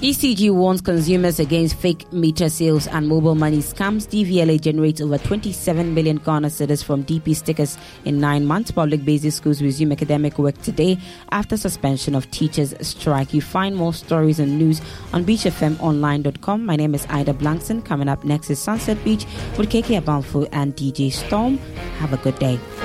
BCG warns consumers against fake meter sales and mobile money scams. DVLA generates over 27 million Ghana cedis from DP stickers in 9 months. Public basic schools resume academic work today after suspension of teachers' strike. You find more stories and news on beachfmonline.com. My name is Ida Blankson. Coming up next is Sunset Beach with KK Abamfu and DJ Storm. Have a good day.